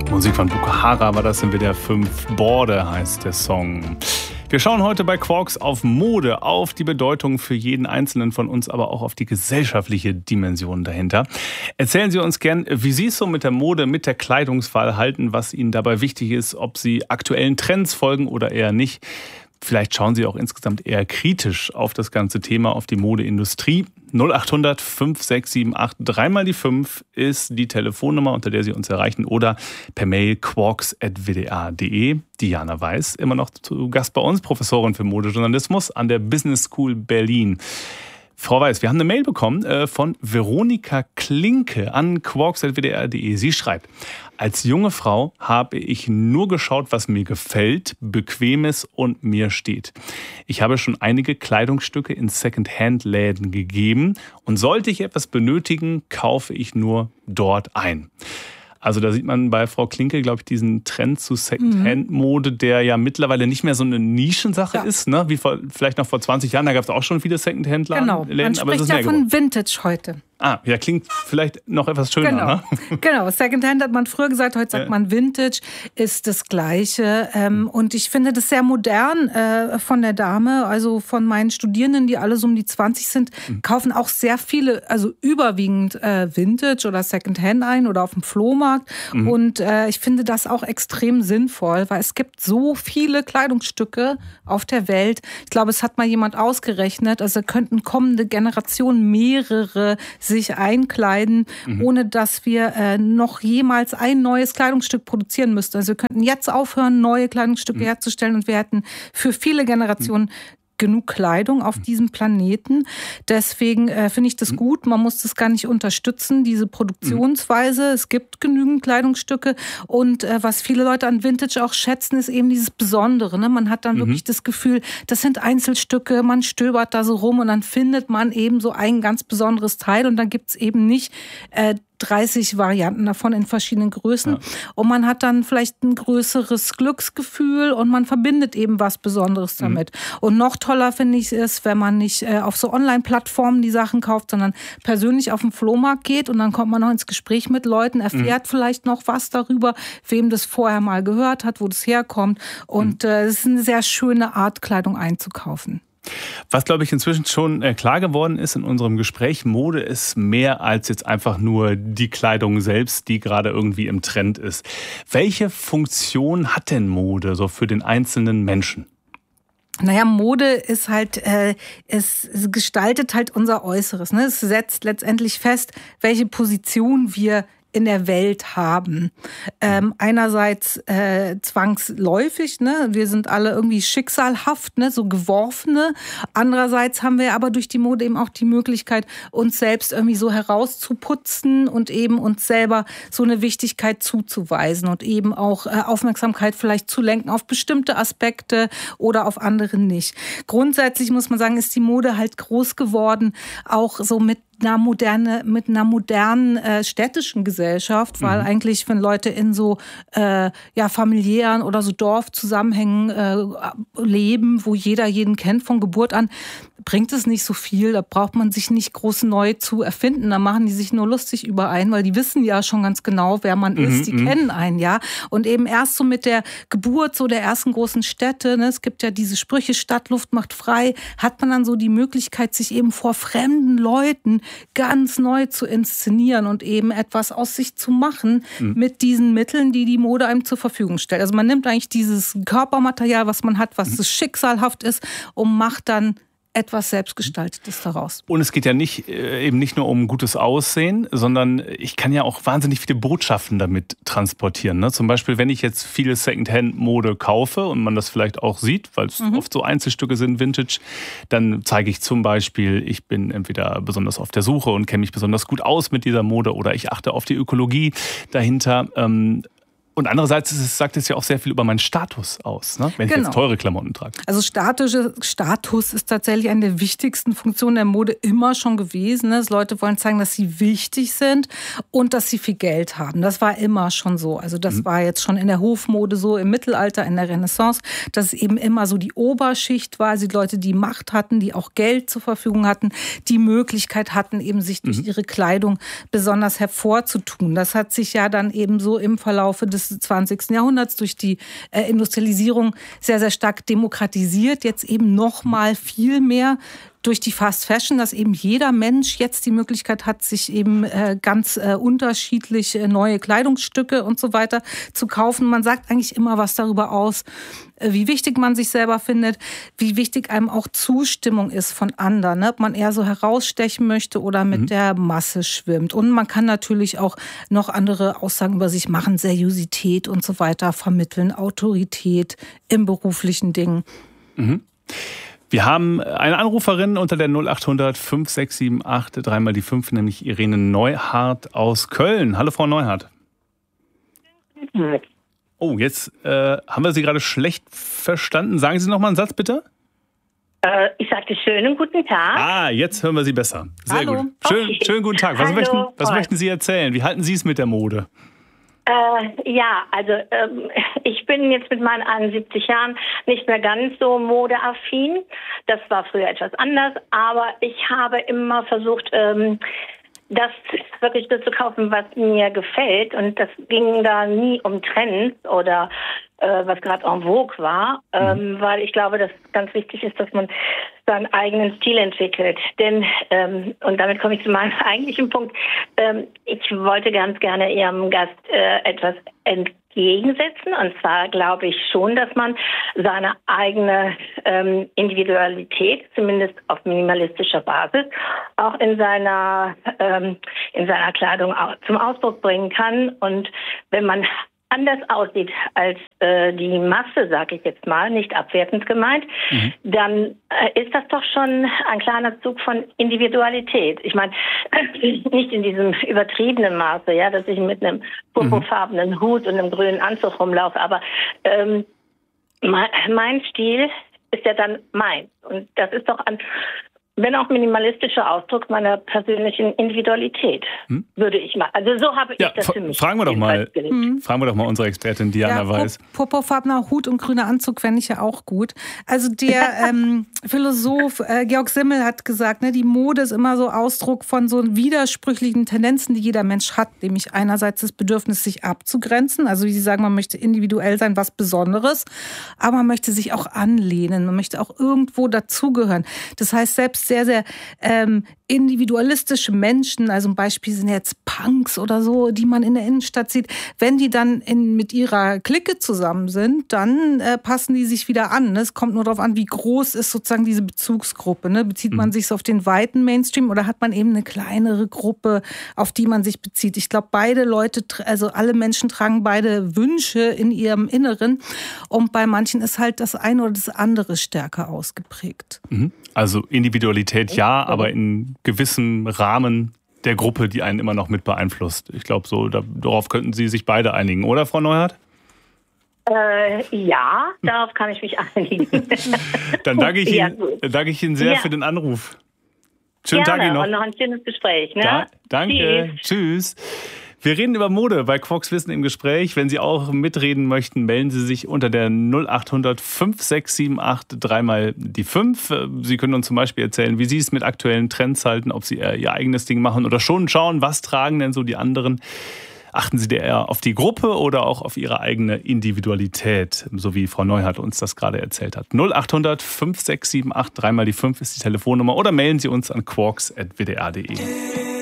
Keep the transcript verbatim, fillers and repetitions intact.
Musik von Boko Haram war das in W D R fünf. Border heißt der Song. Wir schauen heute bei Quarks auf Mode, auf die Bedeutung für jeden Einzelnen von uns, aber auch auf die gesellschaftliche Dimension dahinter. Erzählen Sie uns gern, wie Sie es so mit der Mode, mit der Kleidungswahl halten, was Ihnen dabei wichtig ist, ob Sie aktuellen Trends folgen oder eher nicht. Vielleicht schauen Sie auch insgesamt eher kritisch auf das ganze Thema, auf die Modeindustrie. null acht hundert fünf sechs sieben acht, dreimal die fünf ist die Telefonnummer, unter der Sie uns erreichen, oder per Mail quarks at w d r punkt d e. Diana Weiß, immer noch zu Gast bei uns, Professorin für Modejournalismus an der Business School Berlin. Frau Weiß, wir haben eine Mail bekommen äh, von Veronika Klinke an quarks at w d r punkt d e. Sie schreibt: Als junge Frau habe ich nur geschaut, was mir gefällt, bequem ist und mir steht. Ich habe schon einige Kleidungsstücke in Second-Hand-Läden gegeben und sollte ich etwas benötigen, kaufe ich nur dort ein. Also da sieht man bei Frau Klinke, glaube ich, diesen Trend zu Second-Hand-Mode, der ja mittlerweile nicht mehr so eine Nischensache ja. ist, ne? Wie vor, vielleicht noch vor zwanzig Jahren, da gab es auch schon viele Second-Hand-Läden. Genau, man spricht ja von Vintage heute. Ah, ja, klingt vielleicht noch etwas schöner, genau. ne? Genau, Secondhand hat man früher gesagt, heute sagt ja. man Vintage, ist das Gleiche. Ähm, und ich finde das sehr modern äh, von der Dame, also von meinen Studierenden, die alle so um die zwanzig sind, mhm. kaufen auch sehr viele, also überwiegend äh, Vintage oder Secondhand ein oder auf dem Flohmarkt. Mhm. Und äh, ich finde das auch extrem sinnvoll, weil es gibt so viele Kleidungsstücke auf der Welt. Ich glaube, es hat mal jemand ausgerechnet, also könnten kommende Generationen mehrere sich einkleiden, mhm. ohne dass wir äh, noch jemals ein neues Kleidungsstück produzieren müssten. Also wir könnten jetzt aufhören, neue Kleidungsstücke mhm. herzustellen und wir hätten für viele Generationen mhm. genug Kleidung auf diesem Planeten. Deswegen äh, finde ich das gut. Man muss das gar nicht unterstützen, diese Produktionsweise. Es gibt genügend Kleidungsstücke. Und äh, was viele Leute an Vintage auch schätzen, ist eben dieses Besondere. Ne? Man hat dann mhm. wirklich das Gefühl, das sind Einzelstücke, man stöbert da so rum und dann findet man eben so ein ganz besonderes Teil. Und dann gibt es eben nicht äh, dreißig Varianten davon in verschiedenen Größen. Ja. Und man hat dann vielleicht ein größeres Glücksgefühl und man verbindet eben was Besonderes damit. Mhm. Und noch toller finde ich es, wenn man nicht äh, auf so Online-Plattformen die Sachen kauft, sondern persönlich auf den Flohmarkt geht und dann kommt man noch ins Gespräch mit Leuten, erfährt mhm. vielleicht noch was darüber, wem das vorher mal gehört hat, wo das herkommt. Und es mhm. äh, ist eine sehr schöne Art, Kleidung einzukaufen. Was, glaube ich, inzwischen schon klar geworden ist in unserem Gespräch, Mode ist mehr als jetzt einfach nur die Kleidung selbst, die gerade irgendwie im Trend ist. Welche Funktion hat denn Mode so für den einzelnen Menschen? Naja, Mode ist halt, äh, es, es gestaltet halt unser Äußeres. Ne? Es setzt letztendlich fest, welche Position wir in der Welt haben. Ähm, einerseits äh, zwangsläufig, ne? Wir sind alle irgendwie schicksalhaft, ne? So Geworfene. Andererseits haben wir aber durch die Mode eben auch die Möglichkeit, uns selbst irgendwie so herauszuputzen und eben uns selber so eine Wichtigkeit zuzuweisen und eben auch äh, Aufmerksamkeit vielleicht zu lenken auf bestimmte Aspekte oder auf andere nicht. Grundsätzlich muss man sagen, ist die Mode halt groß geworden, auch so mit einer moderne, mit einer modernen äh, städtischen Gesellschaft, weil mhm. eigentlich, wenn Leute in so äh, ja familiären oder so Dorfzusammenhängen äh, leben, wo jeder jeden kennt von Geburt an, bringt es nicht so viel. Da braucht man sich nicht groß neu zu erfinden. Da machen die sich nur lustig über einen, weil die wissen ja schon ganz genau, wer man mhm, ist. Die mhm. kennen einen, ja. Und eben erst so mit der Geburt so der ersten großen Städte, ne, es gibt ja diese Sprüche, Stadtluft macht frei, hat man dann so die Möglichkeit, sich eben vor fremden Leuten ganz neu zu inszenieren und eben etwas aus sich zu machen mhm. mit diesen Mitteln, die die Mode einem zur Verfügung stellt. Also man nimmt eigentlich dieses Körpermaterial, was man hat, was mhm. so schicksalhaft ist, und macht dann etwas Selbstgestaltetes daraus. Und es geht ja nicht eben nicht nur um gutes Aussehen, sondern ich kann ja auch wahnsinnig viele Botschaften damit transportieren. Ne? Zum Beispiel, wenn ich jetzt viele Secondhand-Mode kaufe und man das vielleicht auch sieht, weil es mhm. oft so Einzelstücke sind, Vintage, dann zeige ich zum Beispiel, ich bin entweder besonders auf der Suche und kenne mich besonders gut aus mit dieser Mode oder ich achte auf die Ökologie dahinter. Ähm, Und andererseits ist es, sagt es ja auch sehr viel über meinen Status aus, ne? Wenn ich genau. jetzt teure Klamotten trage. Also statische, Status ist tatsächlich eine der wichtigsten Funktionen der Mode immer schon gewesen. Ne? Leute wollen zeigen, dass sie wichtig sind und dass sie viel Geld haben. Das war immer schon so. Also das mhm. war jetzt schon in der Hofmode so, im Mittelalter, in der Renaissance, dass es eben immer so die Oberschicht war. Also die Leute, die Macht hatten, die auch Geld zur Verfügung hatten, die Möglichkeit hatten, eben sich durch mhm. ihre Kleidung besonders hervorzutun. Das hat sich ja dann eben so im Verlaufe des des zwanzigsten Jahrhunderts durch die äh, Industrialisierung sehr, sehr stark demokratisiert. Jetzt eben noch mal viel mehr durch die Fast Fashion, dass eben jeder Mensch jetzt die Möglichkeit hat, sich eben äh, ganz äh, unterschiedlich äh, neue Kleidungsstücke und so weiter zu kaufen. Man sagt eigentlich immer was darüber aus, äh, wie wichtig man sich selber findet, wie wichtig einem auch Zustimmung ist von anderen, ne? Ob man eher so herausstechen möchte oder mit mhm. der Masse schwimmt. Und man kann natürlich auch noch andere Aussagen über sich machen, Seriosität und so weiter vermitteln, Autorität im beruflichen Dingen. Mhm. Wir haben eine Anruferin unter der null achthundert fünf sechs sieben acht drei mal die fünf, nämlich Irene Neuhardt aus Köln. Hallo Frau Neuhardt. Oh, jetzt äh, haben wir Sie gerade schlecht verstanden. Sagen Sie noch mal einen Satz, bitte. Äh, ich sagte schönen guten Tag. Ah, jetzt hören wir Sie besser. Sehr Hallo. gut. Schön, Okay. schönen guten Tag. Was, Hallo, möchten, was Frau. möchten Sie erzählen? Wie halten Sie es mit der Mode? Äh, ja, also ähm, ich bin jetzt mit meinen einundsiebzig Jahren nicht mehr ganz so modeaffin. Das war früher etwas anders, aber ich habe immer versucht, ähm, das wirklich das zu kaufen, was mir gefällt. Und das ging da nie um Trends oder äh, was gerade en vogue war, ähm, mhm. weil ich glaube, dass ganz wichtig ist, dass man seinen eigenen Stil entwickelt. Denn, ähm, und damit komme ich zu meinem eigentlichen Punkt, ähm, ich wollte ganz gerne Ihrem Gast äh, etwas entgegensetzen. Und zwar glaube ich schon, dass man seine eigene ähm, Individualität, zumindest auf minimalistischer Basis, auch in seiner, ähm, in seiner Kleidung auch zum Ausdruck bringen kann. Und wenn man anders aussieht als äh, die Masse, sage ich jetzt mal, nicht abwertend gemeint, mhm. dann äh, ist das doch schon ein kleiner Zug von Individualität. Ich meine, nicht in diesem übertriebenen Maße, ja, dass ich mit einem purpurfarbenen mhm. Hut und einem grünen Anzug rumlaufe, aber ähm, mein, mein Stil ist ja dann meins. Und das ist doch ein, wenn auch minimalistischer Ausdruck meiner persönlichen Individualität, hm? würde ich mal. Also so habe ich ja, das für mich. Fragen wir doch mal, hm. fragen wir doch mal unsere Expertin Diana ja, Weiß. Purpurfarbener Hut und grüner Anzug fände ich ja auch gut. Also der ähm, Philosoph äh, Georg Simmel hat gesagt, ne, die Mode ist immer so Ausdruck von so widersprüchlichen Tendenzen, die jeder Mensch hat, nämlich einerseits das Bedürfnis, sich abzugrenzen. Also wie Sie sagen, man möchte individuell sein, was Besonderes, aber man möchte sich auch anlehnen, man möchte auch irgendwo dazugehören. Das heißt, selbst sehr, sehr ähm, individualistische Menschen, also ein Beispiel sind jetzt Punks oder so, die man in der Innenstadt sieht, wenn die dann in, mit ihrer Clique zusammen sind, dann äh, passen die sich wieder an. Es kommt nur darauf an, wie groß ist sozusagen diese Bezugsgruppe. Ne? Bezieht man mhm. sich so auf den weiten Mainstream oder hat man eben eine kleinere Gruppe, auf die man sich bezieht? Ich glaube, beide Leute, also alle Menschen tragen beide Wünsche in ihrem Inneren und bei manchen ist halt das eine oder das andere stärker ausgeprägt. Mhm. Also Individualität ja, aber in gewissem Rahmen der Gruppe, die einen immer noch mit beeinflusst. Ich glaube, so darauf könnten Sie sich beide einigen, oder Frau Neuhardt? Äh, ja, darauf kann ich mich einigen. Dann danke ich Ihnen, ja, danke ich Ihnen sehr ja. für den Anruf. Schönen Gerne, Tag Ihnen noch. Und noch ein schönes Gespräch. Ne? Da, danke, tschüss. Tschüss. Wir reden über Mode bei Quarks Wissen im Gespräch. Wenn Sie auch mitreden möchten, melden Sie sich unter der null achthundert fünf sechs sieben acht drei mal die fünf. Sie können uns zum Beispiel erzählen, wie Sie es mit aktuellen Trends halten, ob Sie eher Ihr eigenes Ding machen oder schon schauen, was tragen denn so die anderen. Achten Sie eher auf die Gruppe oder auch auf Ihre eigene Individualität, so wie Frau Neuhardt uns das gerade erzählt hat. null achthundert fünf sechs sieben acht drei mal die fünf ist die Telefonnummer oder melden Sie uns an quarks at w d r punkt d e.